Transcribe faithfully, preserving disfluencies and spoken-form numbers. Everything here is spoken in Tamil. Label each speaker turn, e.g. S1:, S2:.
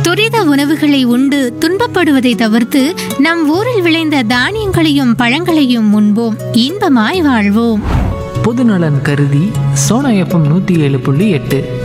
S1: துரித உணவுகளை உண்டு துன்பப்படுவதை தவிர்த்து நம் ஊரில் விளைந்த தானியங்களையும் பழங்களையும் உண்போம், இன்பமாய் வாழ்வோம்.
S2: பொதுநலன் கருதி சோனா எஃப்எம் நூற்றி ஏழு புள்ளி எட்டு